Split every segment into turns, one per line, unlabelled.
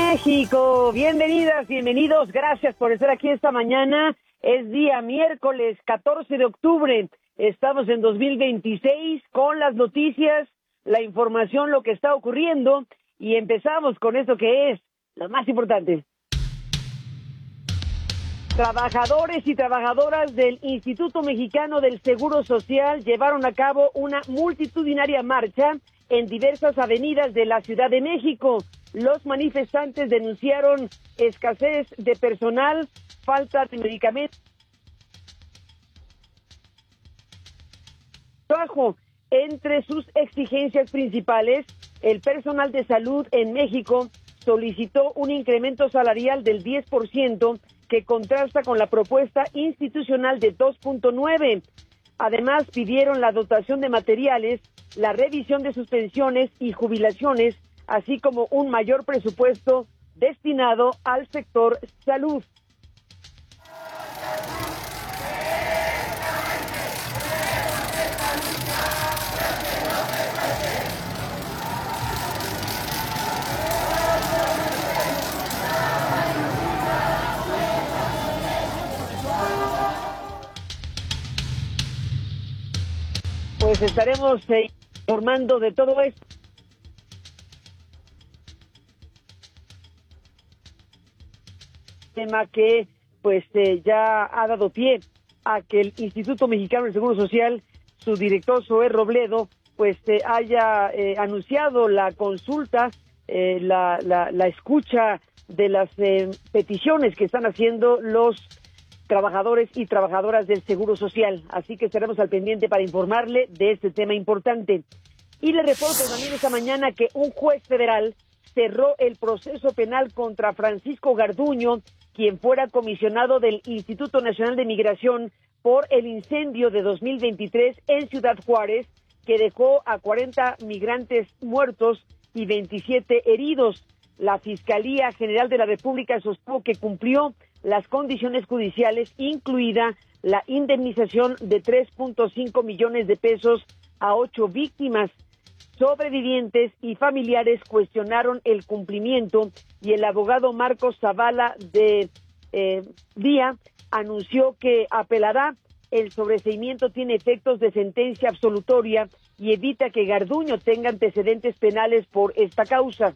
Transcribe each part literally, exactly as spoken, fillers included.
México, bienvenidas, bienvenidos, gracias por estar aquí esta mañana. Es día miércoles catorce de octubre, estamos en dos mil veintiséis con las noticias, la información, lo que está ocurriendo, y empezamos con esto que es lo más importante. Trabajadores y trabajadoras del Instituto Mexicano del Seguro Social llevaron a cabo una multitudinaria marcha en diversas avenidas de la Ciudad de México. Los manifestantes denunciaron escasez de personal, falta de medicamentos, trabajo. Entre sus exigencias principales, el personal de salud en México solicitó un incremento salarial del diez por ciento que contrasta con la propuesta institucional de dos punto nueve. Además, pidieron la dotación de materiales, la revisión de sus pensiones y jubilaciones, así como un mayor presupuesto destinado al sector salud. Pues estaremos eh, informando de todo esto. Tema que pues eh, ya ha dado pie a que el Instituto Mexicano del Seguro Social, su director Zoé Robledo, pues eh, haya eh, anunciado la consulta, eh, la, la, la escucha de las eh, peticiones que están haciendo los trabajadores y trabajadoras del Seguro Social. Así que estaremos al pendiente para informarle de este tema importante. Y le reporto también esta mañana que un juez federal cerró el proceso penal contra Francisco Garduño, quien fuera comisionado del Instituto Nacional de Migración por el incendio de dos mil veintitrés en Ciudad Juárez, que dejó a cuarenta migrantes muertos y veintisiete heridos. La Fiscalía General de la República sostuvo que cumplió las condiciones judiciales, incluida la indemnización de tres punto cinco millones de pesos a ocho víctimas. Sobrevivientes y familiares cuestionaron el cumplimiento y el abogado Marcos Zavala de eh, Día anunció que apelará. El sobreseimiento tiene efectos de sentencia absolutoria y evita que Garduño tenga antecedentes penales por esta causa.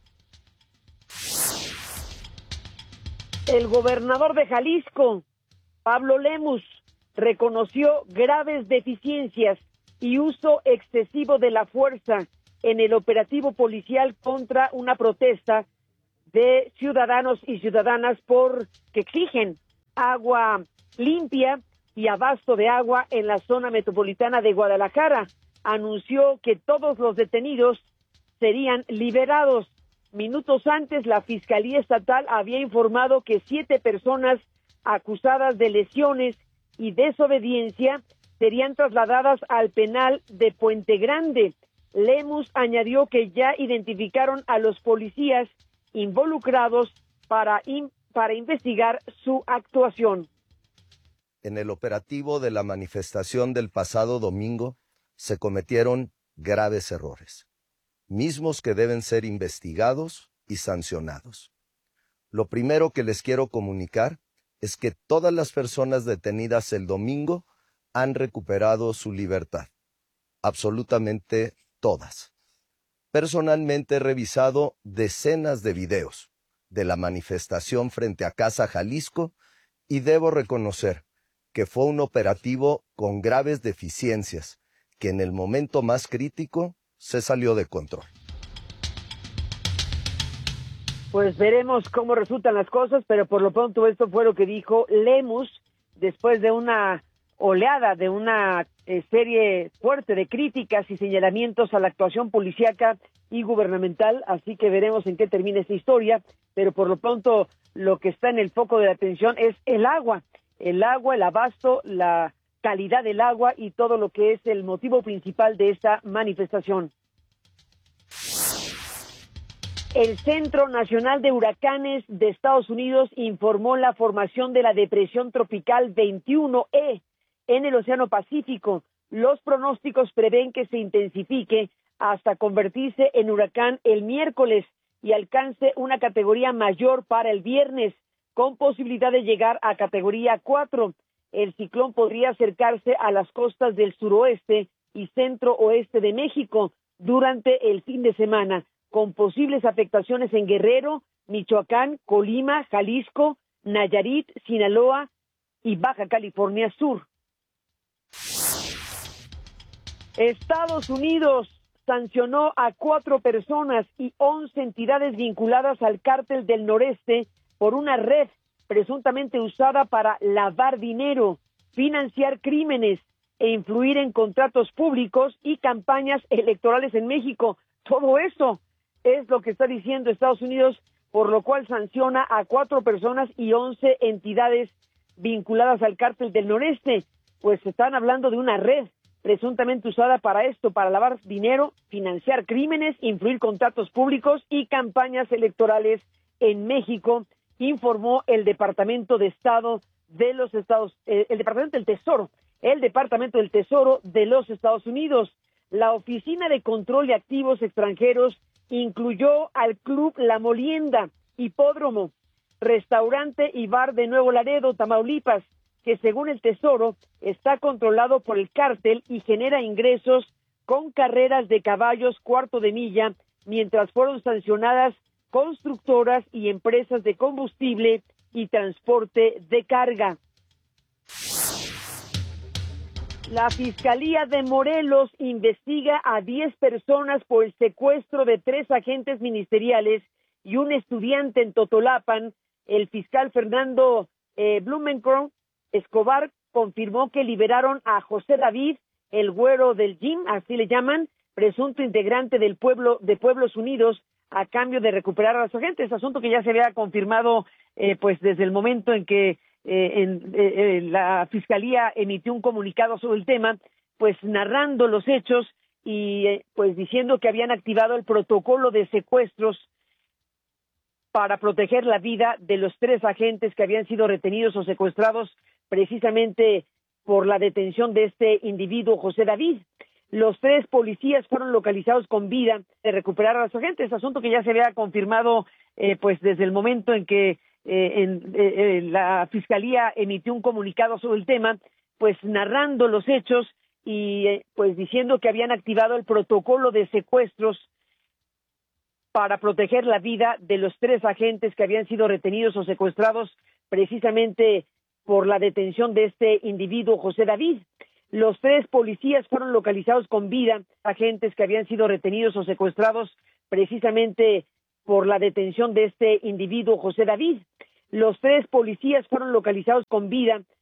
El gobernador de Jalisco, Pablo Lemus, reconoció graves deficiencias y uso excesivo de la fuerza en el operativo policial contra una protesta de ciudadanos y ciudadanas por que exigen agua limpia y abasto de agua en la zona metropolitana de Guadalajara. Anunció que todos los detenidos serían liberados. Minutos antes, la Fiscalía Estatal había informado que siete personas acusadas de lesiones y desobediencia serían trasladadas al penal de Puente Grande. Lemus añadió que ya identificaron a los policías involucrados para, in, para investigar su actuación.
En el operativo de la manifestación del pasado domingo se cometieron graves errores, mismos que deben ser investigados y sancionados. Lo primero que les quiero comunicar es que todas las personas detenidas el domingo han recuperado su libertad. Absolutamente todas. Personalmente he revisado decenas de videos de la manifestación frente a Casa Jalisco y debo reconocer que fue un operativo con graves deficiencias que en el momento más crítico se salió de control.
Pues veremos cómo resultan las cosas, pero por lo pronto esto fue lo que dijo Lemus después de una oleada, de una eh, serie fuerte de críticas y señalamientos a la actuación policíaca y gubernamental, así que veremos en qué termina esta historia, pero por lo pronto lo que está en el foco de la atención es el agua, el agua, el abasto, la calidad del agua y todo lo que es el motivo principal de esta manifestación. El Centro Nacional de Huracanes de Estados Unidos informó la formación de la depresión tropical veintiuno E en el Océano Pacífico. Los pronósticos prevén que se intensifique hasta convertirse en huracán el miércoles. y alcance una categoría mayor para el viernes, con posibilidad de llegar a categoría cuatro. El ciclón podría acercarse a las costas del suroeste y centro-oeste de México durante el fin de semana, con posibles afectaciones en Guerrero, Michoacán, Colima, Jalisco, Nayarit, Sinaloa y Baja California Sur. Estados Unidos sancionó a cuatro personas y once entidades vinculadas al cártel del noreste por una red presuntamente usada para lavar dinero, financiar crímenes e influir en contratos públicos y campañas electorales en México. Todo eso es lo que está diciendo Estados Unidos, por lo cual sanciona a cuatro personas y once entidades vinculadas al cártel del noreste. Pues están hablando de una red presuntamente usada para esto, para lavar dinero, financiar crímenes, influir contratos públicos y campañas electorales en México, informó el Departamento de Estado de los Estados, eh, el Departamento del Tesoro, el Departamento del Tesoro de los Estados Unidos. La Oficina de Control de Activos Extranjeros incluyó al Club La Molienda, hipódromo, restaurante y bar de Nuevo Laredo, Tamaulipas, que según el Tesoro está controlado por el cártel y genera ingresos con carreras de caballos cuarto de milla, mientras fueron sancionadas constructoras y empresas de combustible y transporte de carga. La Fiscalía de Morelos investiga a diez personas por el secuestro de tres agentes ministeriales y un estudiante en Totolapan. El fiscal Fernando eh, Blumenkron Escobar confirmó que liberaron a José David, el güero del gym, así le llaman, presunto integrante del pueblo de Pueblos Unidos, a cambio de recuperar a los agentes, asunto que ya se había confirmado eh, pues desde el momento en que eh, en, eh, eh, la Fiscalía emitió un comunicado sobre el tema, pues narrando los hechos y eh, pues diciendo que habían activado el protocolo de secuestros para proteger la vida de los tres agentes que habían sido retenidos o secuestrados precisamente por la detención de este individuo, José David. Los tres policías fueron localizados con vida de recuperar a los agentes, asunto que ya se había confirmado eh, pues desde el momento en que eh, en, eh, eh, la Fiscalía emitió un comunicado sobre el tema, pues narrando los hechos y eh, pues diciendo que habían activado el protocolo de secuestros para proteger la vida de los tres agentes que habían sido retenidos o secuestrados precisamente por la detención de este individuo, José David. Los tres policías fueron localizados con vida, agentes que habían sido retenidos o secuestrados precisamente por la detención de este individuo, José David. Los tres policías fueron localizados con vida